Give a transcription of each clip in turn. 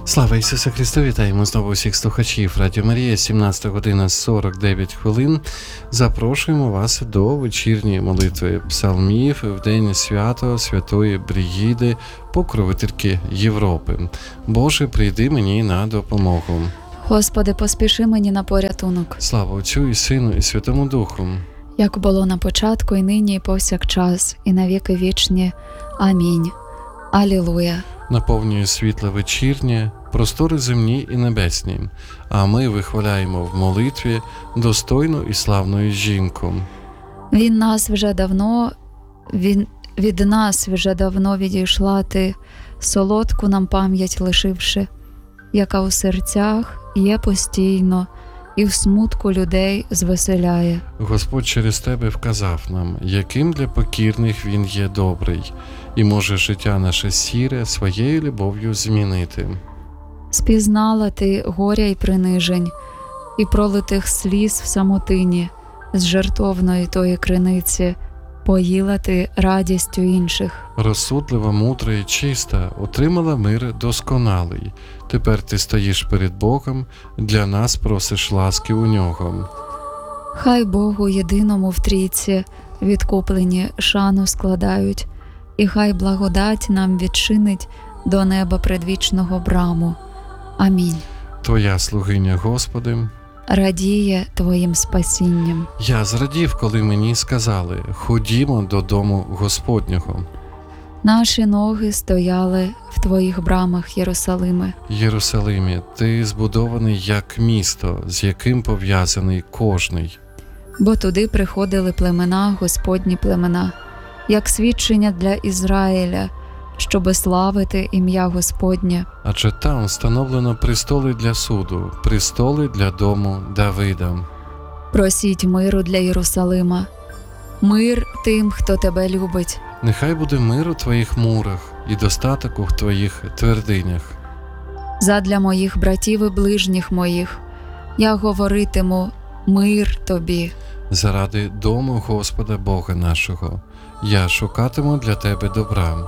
Слава Ісусу Христу! Вітаємо знову всіх слухачів Радіо Марія, 17 година 49 хвилин. Запрошуємо вас до вечірньої молитви псалмів в день свято Святої Бригіди, покровительки Європи. Боже, прийди мені на допомогу. Господи, поспіши мені на порятунок. Слава Отцю і Сину і Святому Духу. Як було на початку, і нині, і повсякчас, і на віки вічні. Амінь. Алілуя. Наповнює світло вечірнє, простори земні і небесні, а ми вихваляємо в молитві достойну і славну жінку. Від нас вже давно відійшла ти, солодку нам пам'ять лишивши, яка у серцях є постійно і в смутку людей звеселяє. Господь через тебе вказав нам, яким для покірних Він є добрий, і може життя наше сіре своєю любов'ю змінити. Спізнала ти горя й принижень, і пролитих сліз в самотині, з жертовної тої криниці, поїла ти радістю інших. Розсудлива, мудра і чиста, отримала мир досконалий. Тепер ти стоїш перед Богом, для нас просиш ласки у Нього. Хай Богу єдиному в трійці відкуплені шану складають, і хай благодать нам відчинить до неба предвічного браму. Амінь. Твоя слугиня, Господи, радіє Твоїм спасінням. Я зрадів, коли мені сказали: ходімо додому Господнього. Наші ноги стояли в Твоїх брамах, Єрусалиме. Єрусалимі, ти збудований як місто, з яким пов'язаний кожний. Бо туди приходили племена, Господні племена, як свідчення для Ізраїля, щоби славити ім'я Господнє. Адже там встановлено престоли для суду, престоли для дому Давида. Просіть миру для Єрусалима, мир тим, хто тебе любить. Нехай буде мир у твоїх мурах і достаток у твоїх твердинях. Задля моїх братів і ближніх моїх я говоритиму: мир тобі. Заради дому Господа Бога нашого я шукатиму для тебе добра.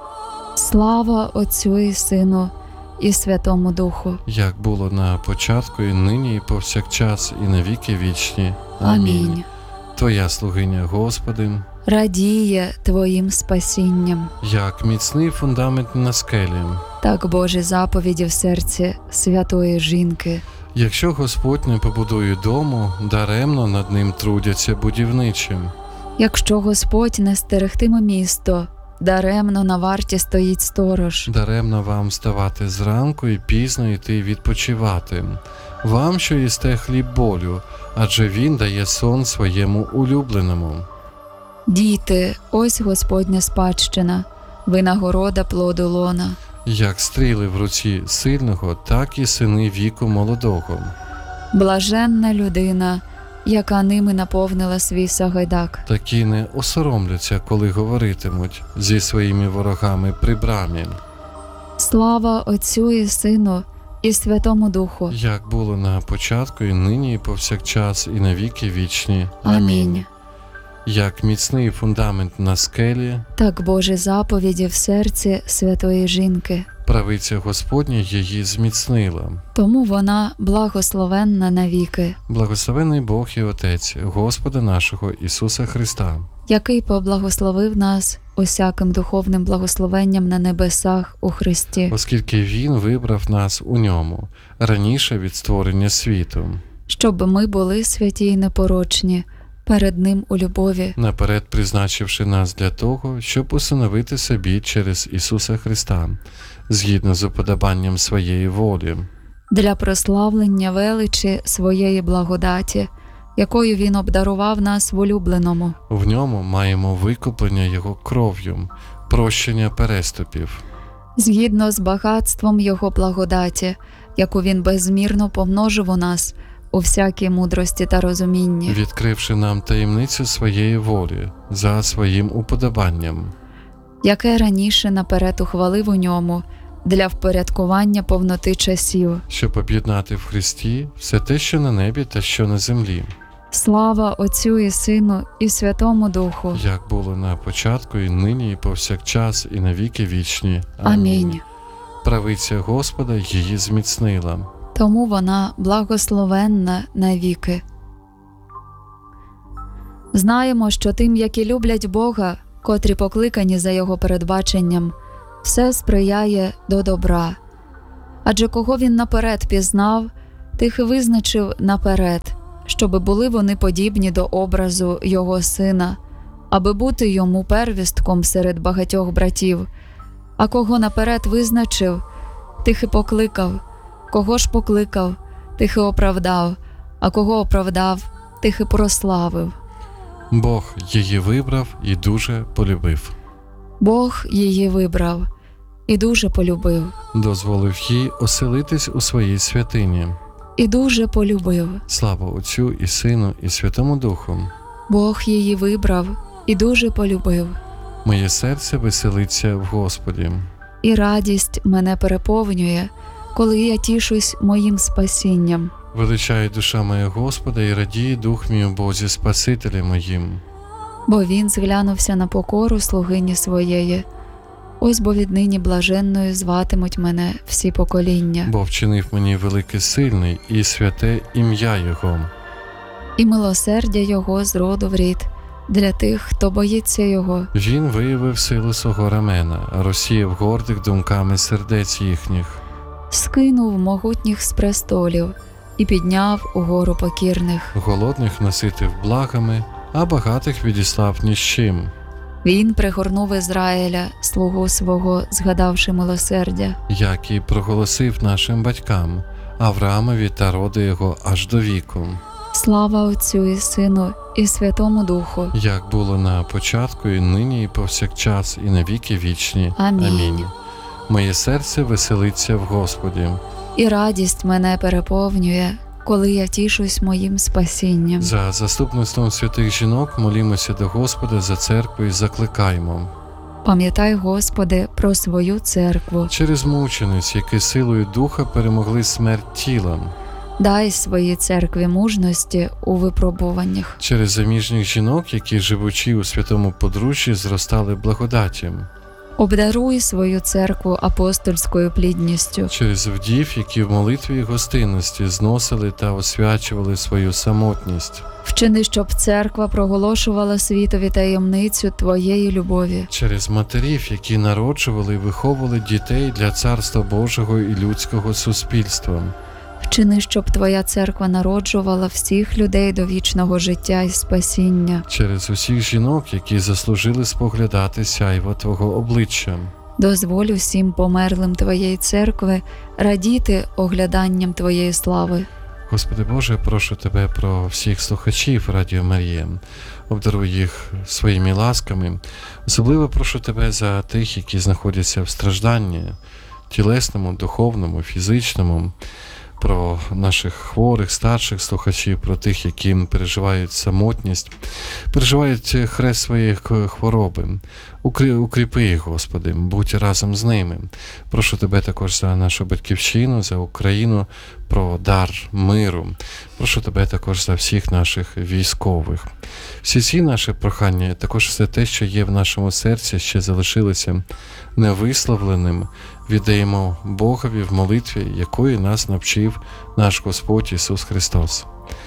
Слава Отцю і Сину і Святому Духу. Як було на початку, і нині, і повсякчас, і на віки вічні. Амінь. Твоя слугиня, Господи, радіє Твоїм спасінням. як міцний фундамент на скелі. Так Божі заповіді в серці святої жінки. Якщо Господь не побудує дому, даремно над ним трудяться будівничим. Якщо Господь не стерегтиме місто, даремно на варті стоїть сторож. Даремно вам вставати зранку і пізно йти відпочивати. Вам, що їсте хліб болю, адже він дає сон своєму улюбленому. Діти, ось Господня спадщина, винагорода плоду лона. Як стріли в руці сильного, так і сини віку молодого. Блаженна людина, яка ними наповнила свій сагайдак. Такі не осоромляться, коли говоритимуть зі своїми ворогами при брамі. Слава Отцю і Сину і Святому Духу. Як було на початку, і нині, і повсякчас, і на віки вічні. Амінь. Як міцний фундамент на скелі, так Божі заповіді в серці святої жінки. Правиця Господня її зміцнила. Тому вона благословенна навіки. Благословений Бог і Отець Господа нашого Ісуса Христа, який поблагословив нас усяким духовним благословенням на небесах у Христі, оскільки Він вибрав нас у Ньому раніше від створення світу, щоб ми були святі й непорочні перед Ним у любові, наперед призначивши нас для того, щоб усиновити собі через Ісуса Христа, згідно з уподобанням своєї волі, для прославлення величі своєї благодаті, якою Він обдарував нас в улюбленому. В Ньому маємо викуплення Його кров'ю, прощення переступів, згідно з багатством Його благодаті, яку Він безмірно помножив у нас у всякій мудрості та розумінні, відкривши нам таємницю своєї волі за своїм уподобанням, яке раніше наперед ухвалив у Ньому для впорядкування повноти часів, щоб об'єднати в Христі все те, що на небі та що на землі. Слава Отцю і Сину і Святому Духу. Як було на початку, і нині, і повсякчас, і на віки вічні. Амінь. правиця Господа її зміцнила. Тому вона благословенна навіки. Знаємо, що тим, які люблять Бога, котрі покликані за Його передбаченням, все сприяє до добра. Адже кого Він наперед пізнав, тих і визначив наперед, щоби були вони подібні до образу Його Сина, аби бути Йому первістком серед багатьох братів. А кого наперед визначив, тих і покликав, кого ж покликав, тих і оправдав, а кого оправдав, тих і прославив. Бог її вибрав і дуже полюбив. Бог її вибрав і дуже полюбив. Дозволив їй оселитись у своїй святині. І дуже полюбив. Слава Отцю і Сину і Святому Духу. Бог її вибрав і дуже полюбив. Моє серце веселиться в Господі. І радість мене переповнює, коли я тішусь моїм спасінням. Величає душа моя Господа і радіє дух мій у Бозі Спасителі моїм. Бо він зглянувся на покору слугині своєї. Ось бо віднині блаженною зватимуть мене всі покоління. Бо вчинив мені великий сильний і святе ім'я Його. І милосердя Його з роду в рід для тих, хто боїться Його. Він виявив силу свого рамена, розсіяв гордих думками сердець їхніх. Скинув могутніх з престолів і підняв угору покірних. Голодних наситив благами, а багатих відіслав ні з чим. Він пригорнув Ізраїля, слугу свого, згадавши милосердя. Як і проголосив нашим батькам, Авраамові та роду його аж до віку. Слава Отцю і Сину і Святому Духу. Як було на початку, і нині, і повсякчас, і на віки вічні. Амінь. Моє серце веселиться в Господі. І радість мене переповнює, коли я тішусь моїм спасінням. За заступництвом святих жінок молімося до Господа за церкву і закликаймо. Пам'ятай, Господи, про свою церкву. Через мучениць, які силою духа перемогли смерть тіла. Дай своїй церкві мужності у випробуваннях. Через заміжніх жінок, які, живучи у святому подружжі, зростали благодаті. Обдаруй свою церкву апостольською плідністю. Через вдів, які в молитві і гостинності зносили та освячували свою самотність. Вчини, щоб церква проголошувала світові таємницю Твоєї любові. Через матерів, які народжували і виховували дітей для Царства Божого і людського суспільства. Вчини, щоб Твоя церква народжувала всіх людей до вічного життя і спасіння. Через усіх жінок, які заслужили споглядати сяйво Твого обличчя. Дозволь усім померлим Твоєї церкви радіти огляданням Твоєї слави. Господи Боже, прошу Тебе про всіх слухачів Радіо Марія. Обдаруй їх своїми ласками. Особливо прошу Тебе за тих, які знаходяться в стражданні тілесному, духовному, фізичному, про наших хворих, старших слухачів, про тих, які переживають самотність, переживають хрест своєї хвороби. Укріпи їх, Господи, будь разом з ними. Прошу Тебе також за нашу Батьківщину, за Україну, про дар миру. Прошу Тебе також за всіх наших військових. Всі ці наші прохання, також все те, що є в нашому серці, ще залишилося невисловленим, віддаємо Богові в молитві, якої нас навчив наш Господь Ісус Христос.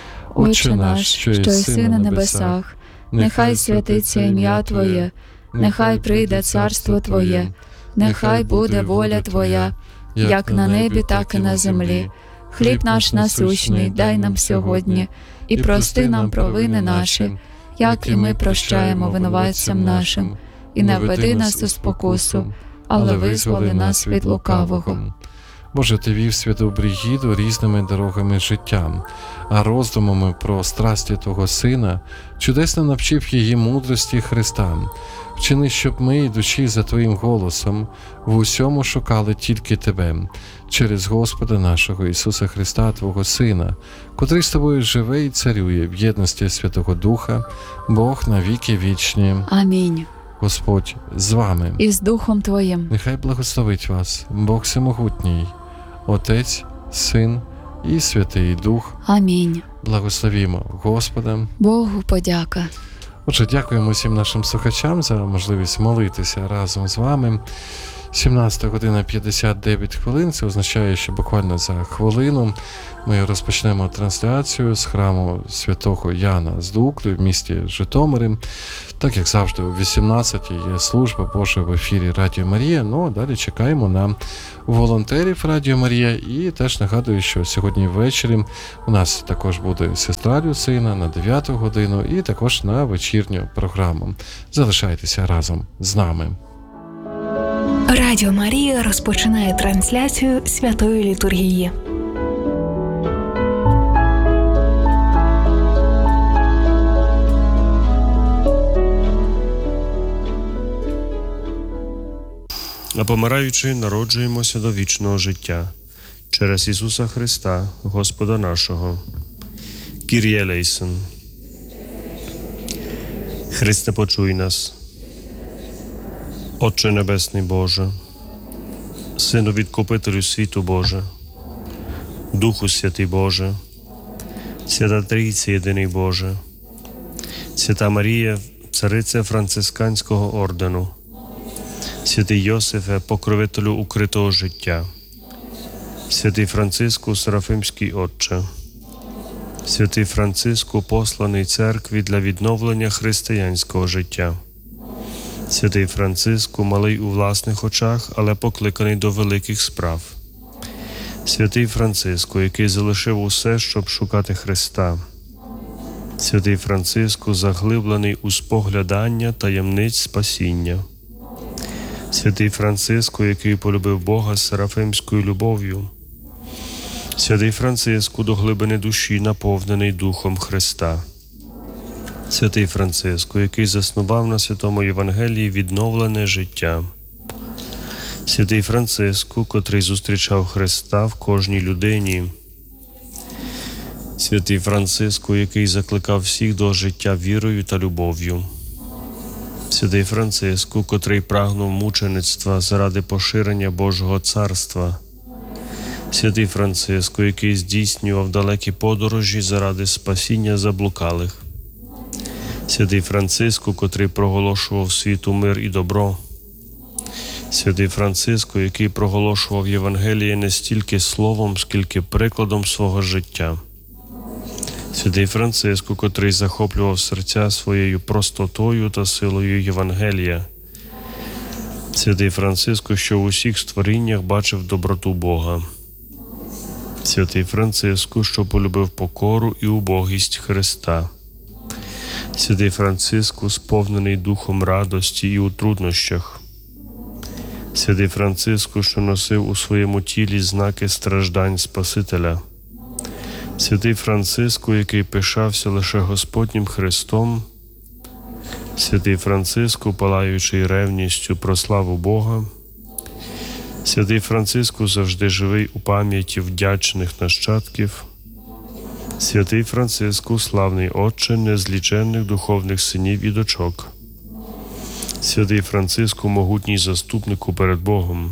Отче наш, що єси на небесах, нехай святиться ім'я Твоє, нехай прийде царство Твоє, нехай буде воля Твоя, як на небі, так і на землі. Хліб наш насущний дай нам сьогодні, і прости нам провини наші, як і ми прощаємо винуватцям нашим, і не введи нас у спокусу, але визволи нас від лукавого. Боже, Ти вів святу Бригіду різними дорогами життя, а роздумами про страсті Твого Сина чудесно навчив її мудрості Христа. Вчини, щоб ми, йдучи за Твоїм голосом, в усьому шукали тільки Тебе, через Господа нашого Ісуса Христа, Твого Сина, котрий з Тобою живе і царює в єдності Святого Духа, Бог на віки вічні. Амінь. Господь з вами. І з Духом Твоїм. Нехай благословить вас Бог Всемогутній, Отець, Син і Святий Дух. Амінь. Благословімо Господа. Богу подяка. Отже, дякуємо всім нашим слухачам за можливість молитися разом з вами. 17 година 59 хвилин. Це означає, що буквально за хвилину ми розпочнемо трансляцію з храму святого Яна з Дуклі в місті Житомирі. Так як завжди, о 18-й є служба Божа в ефірі Радіо Марія. Ну, а далі чекаємо на волонтерів Радіо Марія. І теж нагадую, що сьогодні ввечері у нас також буде сестра Люцина на 9 годину і також на вечірню програму. Залишайтеся разом з нами. Радіо Марія розпочинає трансляцію святої літургії. А помираючи, народжуємося до вічного життя через Ісуса Христа, Господа нашого. Кір'є елейсон. Христе, почуй нас. Отче Небесний Боже, Сину Відкупителю світу Боже, Духу Святий Боже, Свята Трійці Єдиний Боже, Свята Марія, Царице Францисканського ордену, Святий Йосифе, покровителю укритого життя, Святий Франциску, Серафимський Отче, Святий Франциску, посланий церкві для відновлення християнського життя, Святий Франциску, малий у власних очах, але покликаний до великих справ, Святий Франциску, який залишив усе, щоб шукати Христа, Святий Франциску, заглиблений у споглядання таємниць спасіння, Святий Франциску, який полюбив Бога з серафимською любов'ю, Святий Франциску, до глибини душі наповнений Духом Христа, Святий Франциску, який заснував на Святому Євангелії відновлене життя, Святий Франциску, котрий зустрічав Христа в кожній людині, Святий Франциску, який закликав всіх до життя вірою та любов'ю, Святий Франциску, котрий прагнув мучеництва заради поширення Божого царства, Святий Франциску, який здійснював далекі подорожі заради спасіння заблукалих, Святий Франциску, котрий проголошував світу мир і добро, Святий Франциску, який проголошував Євангеліє не стільки словом, скільки прикладом свого життя, Святий Франциску, котрий захоплював серця своєю простотою та силою Євангелія, Святий Франциску, що в усіх створіннях бачив доброту Бога, Святий Франциску, що полюбив покору і убогість Христа, Святий Франциску, сповнений духом радості і у труднощах, Святий Франциску, що носив у своєму тілі знаки страждань Спасителя, Святий Франциску, який пишався лише Господнім Христом, Святий Франциску, палаючий ревністю про славу Бога, Святий Франциску, завжди живий у пам'яті вдячних нащадків, Святий Франциску, славний Отче незліченних духовних синів і дочок, Святий Франциску, могутній заступнику перед Богом,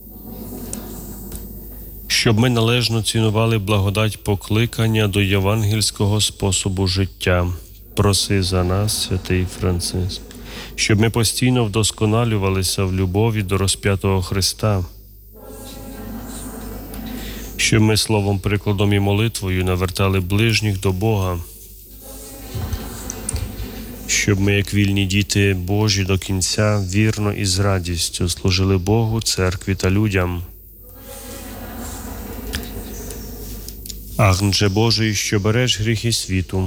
щоб ми належно цінували благодать покликання до євангельського способу життя. Проси за нас, святий Франциск, щоб ми постійно вдосконалювалися в любові до розп'ятого Христа, щоб ми словом, прикладом і молитвою навертали ближніх до Бога, щоб ми, як вільні діти Божі, до кінця вірно і з радістю служили Богу, церкві та людям. Агнче Божий, що береш гріхи світу.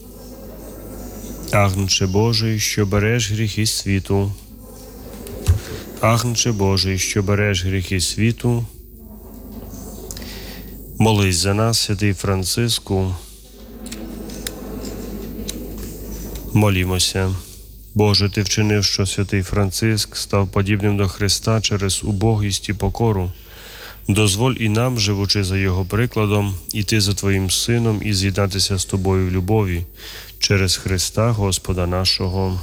Агнче Божий, що береш гріхи світу. Агнче Божий, що береш гріхи світу. Молись за нас, святий Франциску. Молімося. Боже, Ти вчинив, що святий Франциск став подібним до Христа через убогість і покору. Дозволь і нам, живучи за Його прикладом, іти за Твоїм Сином і з'єднатися з Тобою в любові через Христа Господа нашого.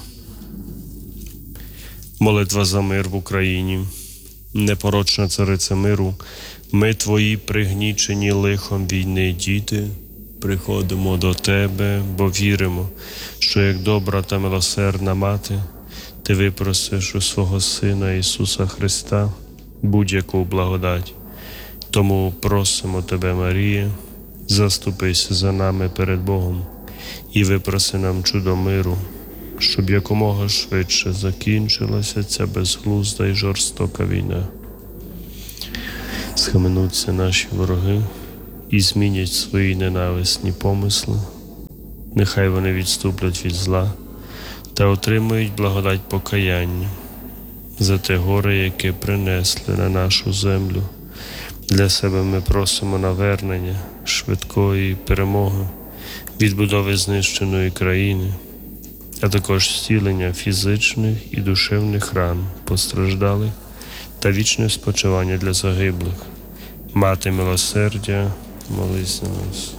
Молитва за мир в Україні. Непорочна Царице миру, ми Твої пригнічені лихом війни діти, приходимо до Тебе, бо віримо, що як добра та милосердна Мати, Ти випросиш у свого Сина Ісуса Христа будь-яку благодать. Тому просимо Тебе, Марія, заступись за нами перед Богом і випроси нам чудо миру, щоб якомога швидше закінчилася ця безглузда і жорстока війна. Схаменуться наші вороги і змінять свої ненависні помисли. Нехай вони відступлять від зла та отримують благодать покаяння за те горе, яке принесли на нашу землю. Для себе ми просимо навернення, швидкої перемоги, відбудови знищеної країни, а також зцілення фізичних і душевних ран постраждалих та вічне спочивання для загиблих. Мати милосердя, молись за нас.